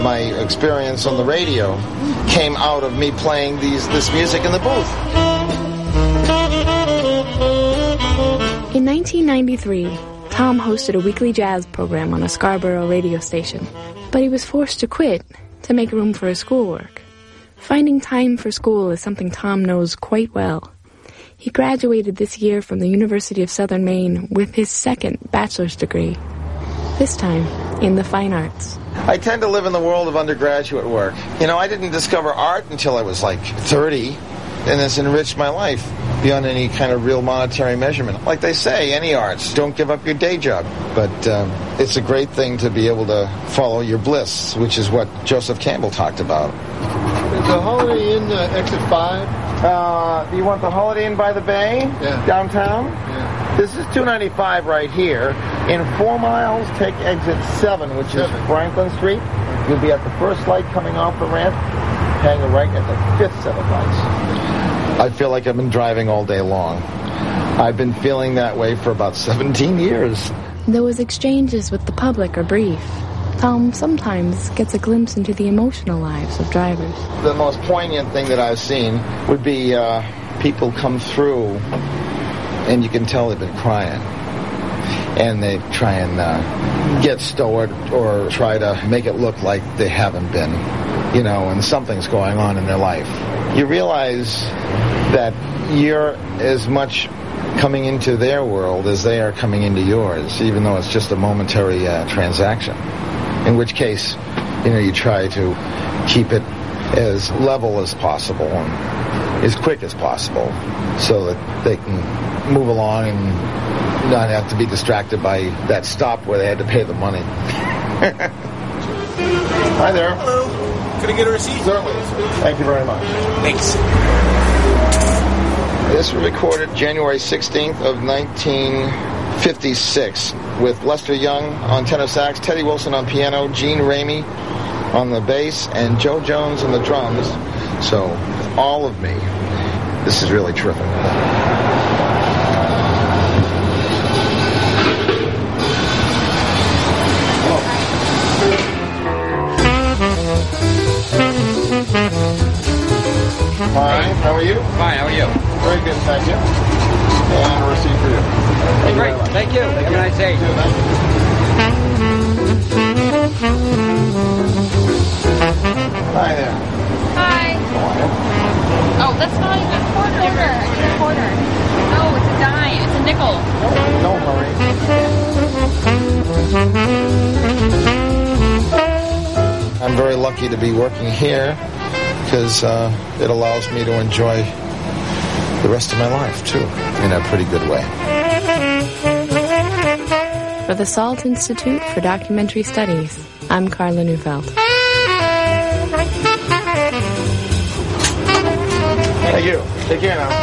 My experience on the radio came out of me playing this music in the booth. In 1993, Tom hosted a weekly jazz program on a Scarborough radio station, but he was forced to quit to make room for his schoolwork. Finding time for school is something Tom knows quite well. He graduated this year from the University of Southern Maine with his second bachelor's degree, this time in the fine arts. I tend to live in the world of undergraduate work. I didn't discover art until I was like 30, and it's enriched my life beyond any kind of real monetary measurement. Like they say, any arts, don't give up your day job. But it's a great thing to be able to follow your bliss, which is what Joseph Campbell talked about. Is the Holiday Inn exit 5? You want the Holiday Inn by the Bay? Yeah. Downtown? Yeah. This is 295 right here. In 4 miles, take exit 7, which is Franklin Street. You'll be at the first light coming off the ramp, hanging right at the 5th set of lights. I feel like I've been driving all day long. I've been feeling that way for about 17 years. Though his exchanges with the public are brief, Tom sometimes gets a glimpse into the emotional lives of drivers. The most poignant thing that I've seen would be people come through and you can tell they've been crying. And they try and get stoic or try to make it look like they haven't been, and something's going on in their life. You realize that you're as much coming into their world as they are coming into yours, even though it's just a momentary transaction. In which case, you try to keep it as level as possible and as quick as possible so that they can move along and not have to be distracted by that stop where they had to pay the money. Hi there. Hello. Could I get a receipt? Certainly. Thank you very much. Thanks. This was recorded January 16th of 1956 with Lester Young on tenor sax, Teddy Wilson on piano, Gene Ramey on the bass, and Joe Jones on the drums. So, all of me. This is really terrific. Hi, how are you? Fine, how are you? Very good, thank you. And a receipt for you. Hey, great, thank you. Have a nice day. Hi there. Hi. Oh, that's not even a quarter. It's a quarter. No, it's a dime. It's a nickel. Don't hurry. I'm very lucky to be working here because it allows me to enjoy the rest of my life, too, in a pretty good way. For the Salt Institute for Documentary Studies, I'm Carla Neufeld. Thank you. Take care now.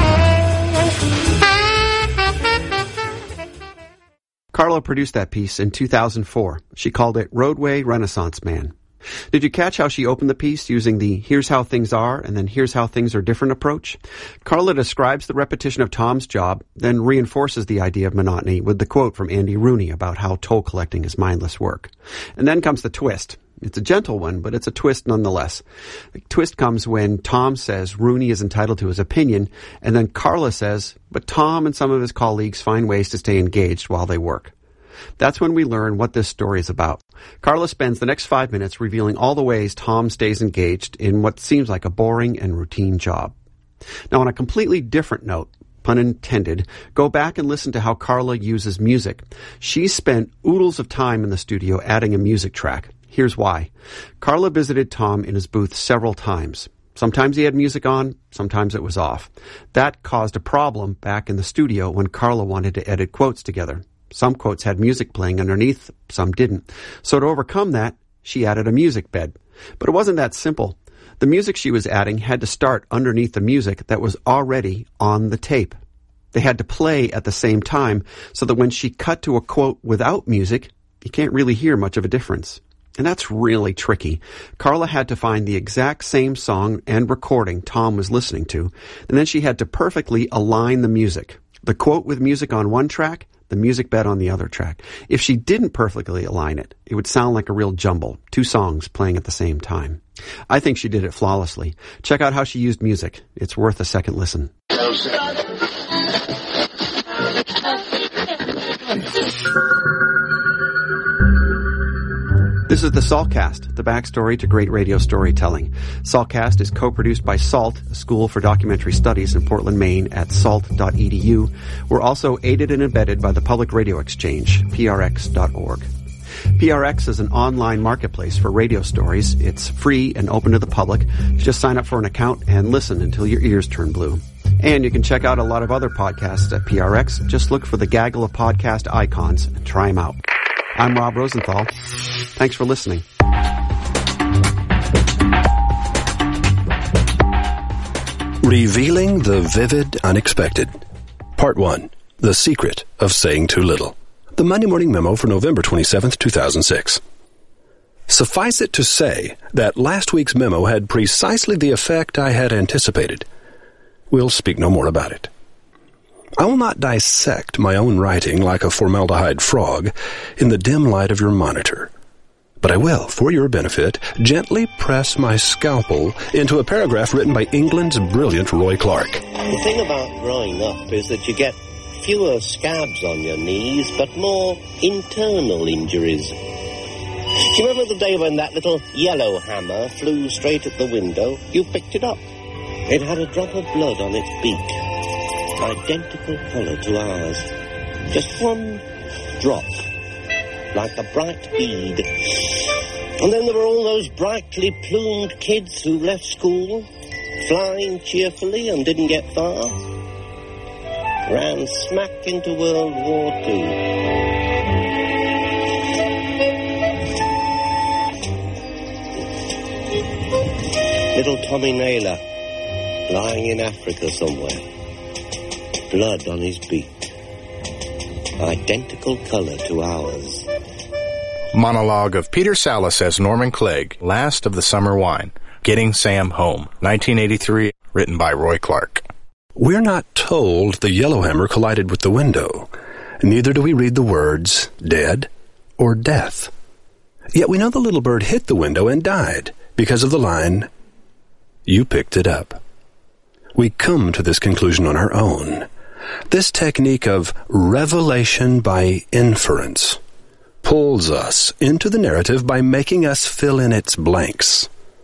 Carla produced that piece in 2004. She called it Roadway Renaissance Man. Did you catch how she opened the piece using the here's how things are and then here's how things are different approach? Carla describes the repetition of Tom's job, then reinforces the idea of monotony with the quote from Andy Rooney about how toll collecting is mindless work. And then comes the twist. It's a gentle one, but it's a twist nonetheless. The twist comes when Tom says Rooney is entitled to his opinion, and then Carla says, but Tom and some of his colleagues find ways to stay engaged while they work. That's when we learn what this story is about. Carla spends the next 5 minutes revealing all the ways Tom stays engaged in what seems like a boring and routine job. Now, on a completely different note, pun intended, go back and listen to how Carla uses music. She spent oodles of time in the studio adding a music track. Here's why. Carla visited Tom in his booth several times. Sometimes he had music on, sometimes it was off. That caused a problem back in the studio when Carla wanted to edit quotes together. Some quotes had music playing underneath, some didn't. So to overcome that, she added a music bed. But it wasn't that simple. The music she was adding had to start underneath the music that was already on the tape. They had to play at the same time so that when she cut to a quote without music, you can't really hear much of a difference. And that's really tricky. Carla had to find the exact same song and recording Tom was listening to, and then she had to perfectly align the music. The quote with music on one track, the music bed on the other track. If she didn't perfectly align it, it would sound like a real jumble, 2 songs playing at the same time. I think she did it flawlessly. Check out how she used music. It's worth a second listen. This is the SALTcast, the backstory to great radio storytelling. SALTcast is co-produced by SALT, a school for documentary studies in Portland, Maine at salt.edu. We're also aided and embedded by the Public Radio Exchange, prx.org. PRX is an online marketplace for radio stories. It's free and open to the public. Just sign up for an account and listen until your ears turn blue. And you can check out a lot of other podcasts at PRX. Just look for the gaggle of podcast icons and try them out. I'm Rob Rosenthal. Thanks for listening. Revealing the Vivid Unexpected. Part 1. The Secret of Saying Too Little. The Monday Morning Memo for November 27, 2006. Suffice it to say that last week's memo had precisely the effect I had anticipated. We'll speak no more about it. I will not dissect my own writing like a formaldehyde frog in the dim light of your monitor. But I will, for your benefit, gently press my scalpel into a paragraph written by England's brilliant Roy Clark. The thing about growing up is that you get fewer scabs on your knees, but more internal injuries. Do you remember the day when that little yellow hammer flew straight at the window? You picked it up. It had a drop of blood on its beak. Identical colour to ours. Just one drop, like a bright bead. And then there were all those brightly plumed kids who left school, flying cheerfully and didn't get far. Ran smack into World War II. Little Tommy Naylor, lying in Africa somewhere. Blood on his beak. Identical colour to ours. Monologue of Peter Sallis as Norman Clegg, last of the summer wine. Getting Sam Home, 1983, written by Roy Clark. We're not told the Yellowhammer collided with the window. Neither do we read the words dead or death. Yet we know the little bird hit the window and died because of the line, "You picked it up." We come to this conclusion on our own. This technique of revelation by inference pulls us into the narrative by making us fill in its blanks.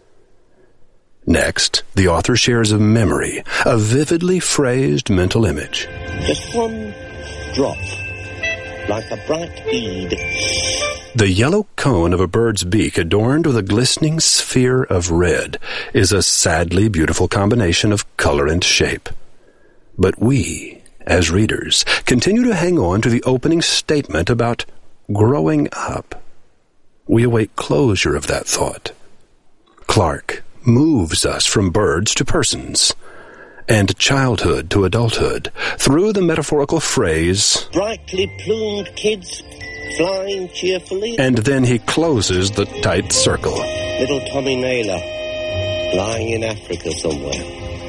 Next, the author shares a memory, a vividly phrased mental image. Just one drop, like a bright bead. The yellow cone of a bird's beak adorned with a glistening sphere of red is a sadly beautiful combination of color and shape. But we, as readers, continue to hang on to the opening statement about growing up. We await closure of that thought. Clark moves us from birds to persons, and childhood to adulthood, through the metaphorical phrase, brightly plumed kids flying cheerfully. And then he closes the tight circle. Little Tommy Naylor, lying in Africa somewhere.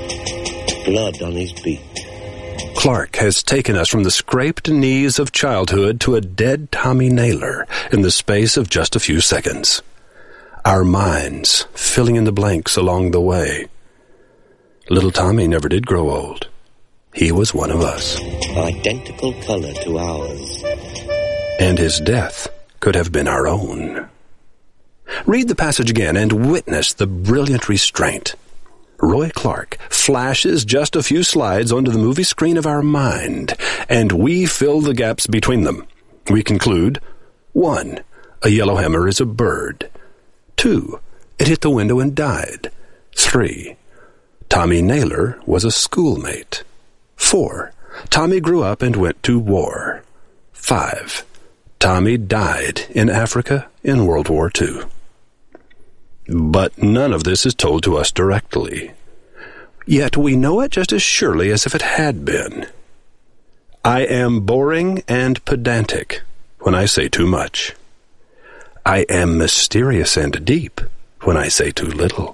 Blood on his beak. Clark has taken us from the scraped knees of childhood to a dead Tommy Naylor in the space of just a few seconds. Our minds filling in the blanks along the way. Little Tommy never did grow old. He was one of us. Identical color to ours. And his death could have been our own. Read the passage again and witness the brilliant restraint. Roy Clark flashes just a few slides onto the movie screen of our mind, and we fill the gaps between them. We conclude, 1. A yellowhammer is a bird. 2. It hit the window and died. 3. Tommy Naylor was a schoolmate. 4. Tommy grew up and went to war. 5. Tommy died in Africa in World War II. But none of this is told to us directly. Yet we know it just as surely as if it had been. I am boring and pedantic when I say too much. I am mysterious and deep when I say too little.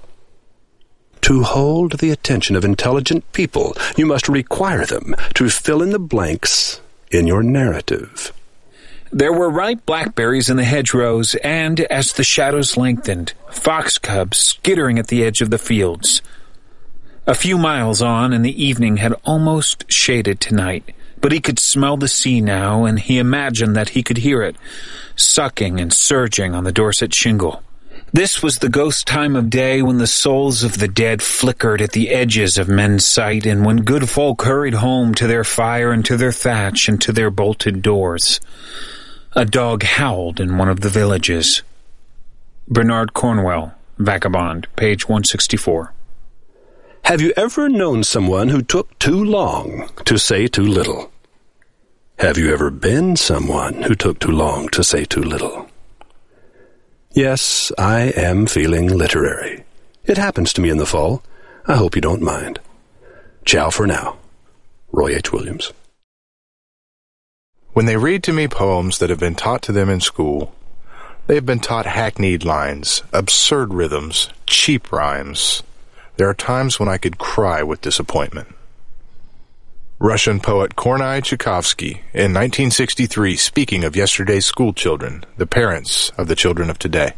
To hold the attention of intelligent people, you must require them to fill in the blanks in your narrative. There were ripe blackberries in the hedgerows, and as the shadows lengthened, fox cubs skittering at the edge of the fields. A few miles on, and the evening had almost shaded to night, but he could smell the sea now, and he imagined that he could hear it, sucking and surging on the Dorset shingle. This was the ghost time of day when the souls of the dead flickered at the edges of men's sight, and when good folk hurried home to their fire and to their thatch and to their bolted doors. A dog howled in one of the villages. Bernard Cornwell, Vagabond, page 164. Have you ever known someone who took too long to say too little? Have you ever been someone who took too long to say too little? Yes, I am feeling literary. It happens to me in the fall. I hope you don't mind. Ciao for now. Roy H. Williams. When they read to me poems that have been taught to them in school, they have been taught hackneyed lines, absurd rhythms, cheap rhymes. There are times when I could cry with disappointment. Russian poet Kornei Tchaikovsky, in 1963, speaking of yesterday's school children, the parents of the children of today.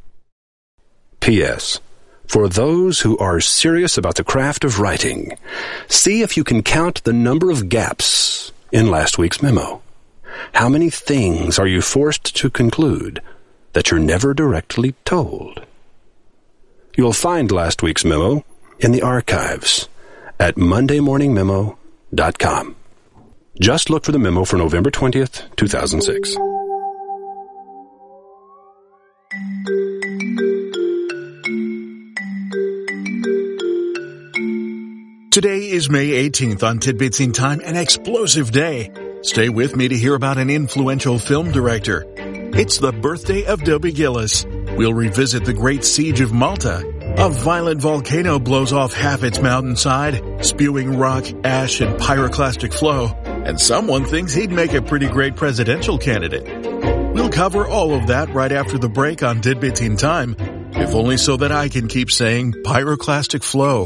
P.S. For those who are serious about the craft of writing, see if you can count the number of gaps in last week's memo. How many things are you forced to conclude that you're never directly told? You'll find last week's memo in the archives at mondaymorningmemo.com. Just look for the memo for November 20th, 2006. Today is May 18th on Tidbits in Time, an explosive day. Stay with me to hear about an influential film director. It's the birthday of Dobie Gillis. We'll revisit the Great Siege of Malta. A violent volcano blows off half its mountainside, spewing rock, ash, and pyroclastic flow. And someone thinks he'd make a pretty great presidential candidate. We'll cover all of that right after the break on Tidbits in Time, if only so that I can keep saying pyroclastic flow.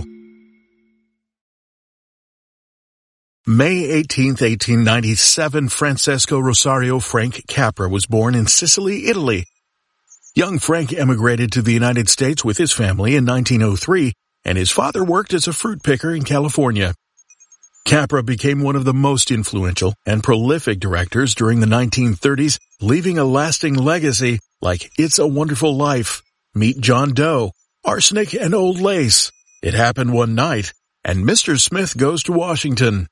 May 18th, 1897, Francesco Rosario Frank Capra was born in Sicily, Italy. Young Frank emigrated to the United States with his family in 1903, and his father worked as a fruit picker in California. Capra became one of the most influential and prolific directors during the 1930s, leaving a lasting legacy like It's a Wonderful Life, Meet John Doe, Arsenic and Old Lace, It Happened One Night, and Mr. Smith Goes to Washington.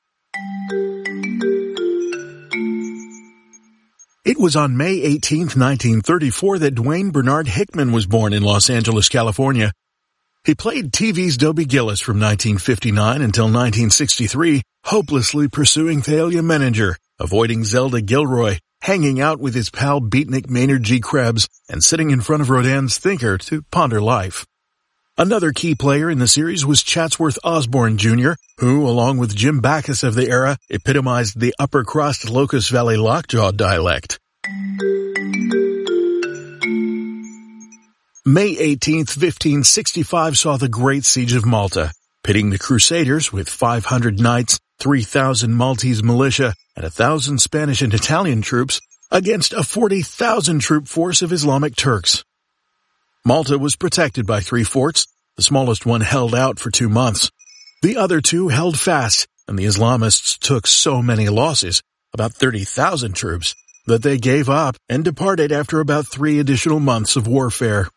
It was on May 18, 1934 that Dwayne Bernard Hickman was born in Los Angeles, California. He played TV's Dobie Gillis from 1959 until 1963, hopelessly pursuing Thalia Menninger, avoiding Zelda Gilroy, hanging out with his pal beatnik Maynard G. Krebs, and sitting in front of Rodin's Thinker to ponder life. Another key player in the series was Chatsworth Osborne Jr., who, along with Jim Backus of the era, epitomized the upper-crust Locust Valley lockjaw dialect. May 18th, 1565 saw the Great Siege of Malta, pitting the Crusaders with 500 knights, 3,000 Maltese militia, and 1,000 Spanish and Italian troops against a 40,000-troop force of Islamic Turks. Malta was protected by 3 forts. The smallest one held out for 2 months. The other 2 held fast, and the Islamists took so many losses, about 30,000 troops, that they gave up and departed after about 3 additional months of warfare.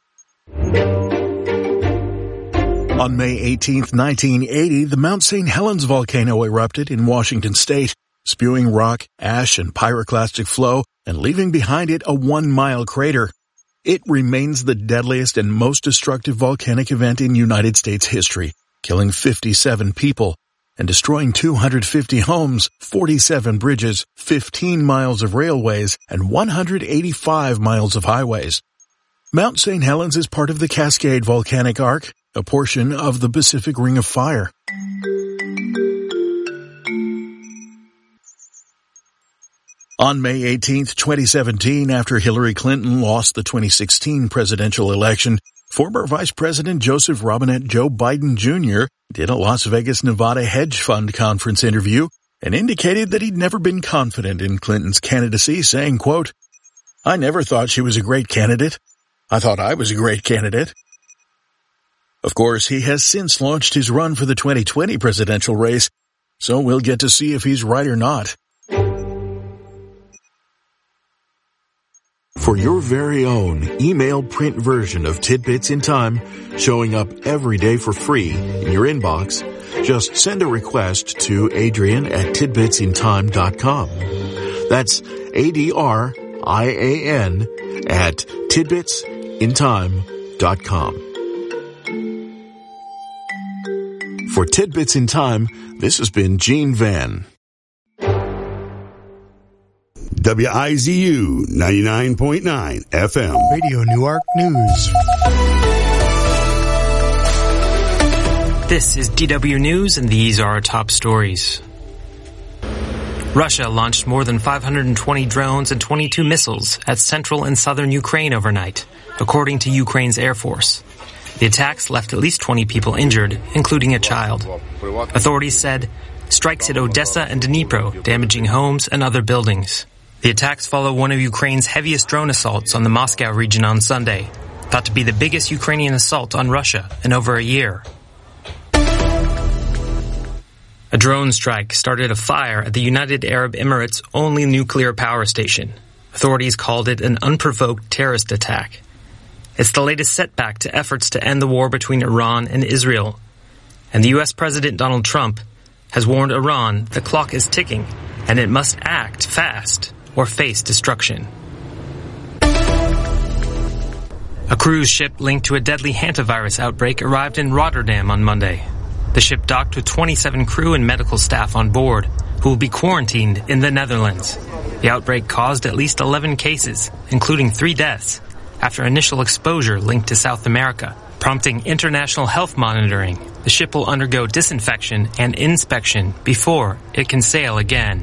On May 18, 1980, the Mount St. Helens volcano erupted in Washington state, spewing rock, ash, and pyroclastic flow, and leaving behind it a 1-mile crater. It remains the deadliest and most destructive volcanic event in United States history, killing 57 people and destroying 250 homes, 47 bridges, 15 miles of railways, and 185 miles of highways. Mount St. Helens is part of the Cascade Volcanic Arc, a portion of the Pacific Ring of Fire. On May 18, 2017, after Hillary Clinton lost the 2016 presidential election, former Vice President Joseph Robinette Joe Biden Jr. did a Las Vegas, Nevada hedge fund conference interview and indicated that he'd never been confident in Clinton's candidacy, saying, quote, "I never thought she was a great candidate. I thought I was a great candidate." Of course, he has since launched his run for the 2020 presidential race, so we'll get to see if he's right or not. For your very own email print version of Tidbits in Time, showing up every day for free in your inbox, just send a request to Adrian@tidbitsintime.com. That's ADRIAN at tidbitsintime.com. For Tidbits in Time, this has been Gene Van. WIZU 99.9 FM. Radio Newark News. This is DW News, and these are our top stories. Russia launched more than 520 drones and 22 missiles at central and southern Ukraine overnight, according to Ukraine's Air Force. The attacks left at least 20 people injured, including a child. Authorities said strikes hit Odessa and Dnipro, damaging homes and other buildings. The attacks follow one of Ukraine's heaviest drone assaults on the Moscow region on Sunday, thought to be the biggest Ukrainian assault on Russia in over a year. A drone strike started a fire at the United Arab Emirates' only nuclear power station. Authorities called it an unprovoked terrorist attack. It's the latest setback to efforts to end the war between Iran and Israel. And the U.S. President Donald Trump has warned Iran the clock is ticking and it must act fast or face destruction. A cruise ship linked to a deadly hantavirus outbreak arrived in Rotterdam on Monday. The ship docked with 27 crew and medical staff on board, who will be quarantined in the Netherlands. The outbreak caused at least 11 cases, including 3 deaths, after initial exposure linked to South America, prompting international health monitoring. The ship will undergo disinfection and inspection before it can sail again.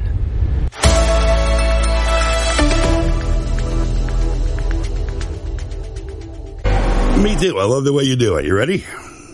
Me too. I love the way you do it. You ready?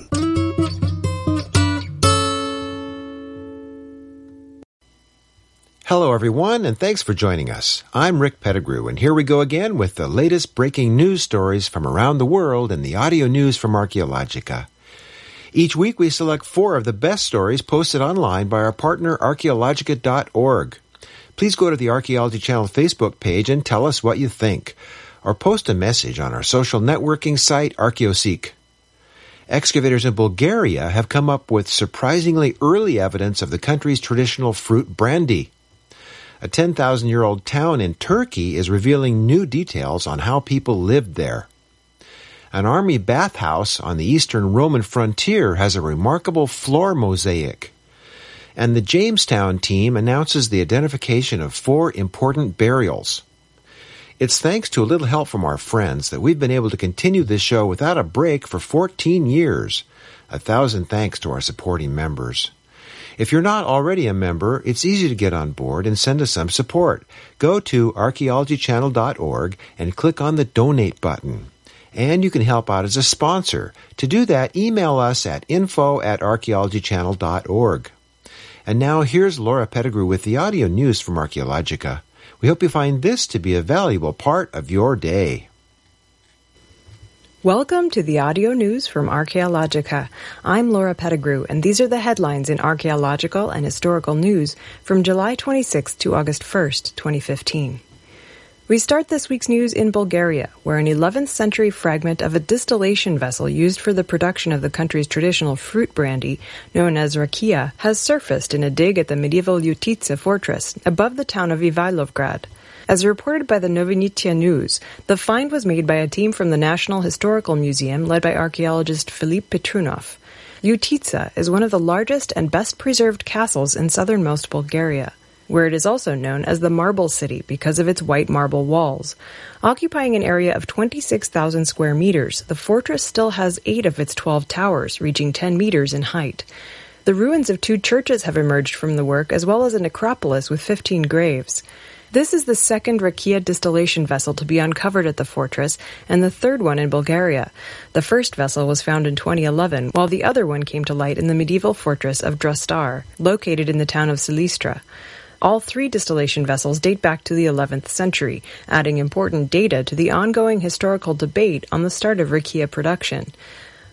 Hello, everyone, and thanks for joining us. I'm Rick Pettigrew, and here we go again with the latest breaking news stories from around the world in the audio news from Archaeologica. Each week, we select 4 of the best stories posted online by our partner, Archaeologica.org. Please go to the Archaeology Channel Facebook page and tell us what you think, or post a message on our social networking site, Archaeoseek. Excavators in Bulgaria have come up with surprisingly early evidence of the country's traditional fruit brandy. A 10,000-year-old town in Turkey is revealing new details on how people lived there. An army bathhouse on the eastern Roman frontier has a remarkable floor mosaic. And the Jamestown team announces the identification of 4 important burials. It's thanks to a little help from our friends that we've been able to continue this show without a break for 14 years. 1,000 thanks to our supporting members. If you're not already a member, it's easy to get on board and send us some support. Go to archaeologychannel.org and click on the Donate button. And you can help out as a sponsor. To do that, email us at info@archaeologychannel.org. And now here's Laura Pettigrew with the audio news from Archaeologica. We hope you find this to be a valuable part of your day. Welcome to the audio news from Archaeologica. I'm Laura Pettigrew, and these are the headlines in archaeological and historical news from July 26th to August 1st, 2015. We start this week's news in Bulgaria, where an 11th century fragment of a distillation vessel used for the production of the country's traditional fruit brandy, known as rakia, has surfaced in a dig at the medieval Utitsa fortress above the town of Ivailovgrad. As reported by the Novinitia News, the find was made by a team from the National Historical Museum led by archaeologist Filip Petrunov. Utitsa is one of the largest and best-preserved castles in southernmost Bulgaria, where it is also known as the Marble City because of its white marble walls. Occupying an area of 26,000 square meters, the fortress still has 8 of its 12 towers, reaching 10 meters in height. The ruins of 2 churches have emerged from the work, as well as a necropolis with 15 graves. This is the second rakia distillation vessel to be uncovered at the fortress, and the third one in Bulgaria. The first vessel was found in 2011, while the other one came to light in the medieval fortress of Drastar, located in the town of Silistra. All three distillation vessels date back to the 11th century, adding important data to the ongoing historical debate on the start of rakia production.